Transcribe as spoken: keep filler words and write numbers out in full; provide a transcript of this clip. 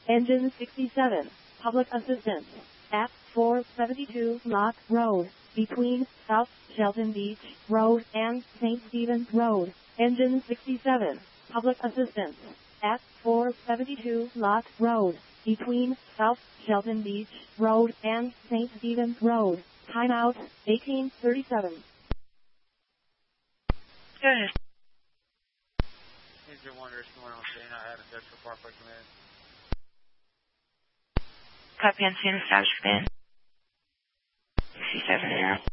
Engine sixty-seven, public assistance, at four seventy-two Lock Road, between South Shelton Beach Road and Saint Stephen's Road. Engine sixty-seven, public assistance, at four seventy-two Lock Road, between South Shelton Beach Road and Saint Stephen's Road. Timeout, eighteen thirty-seven. Go ahead. Engine one, Rescue one oh three, I have Industrial Parkway Command. Copy on scene, establish command. sixty-seven, zero.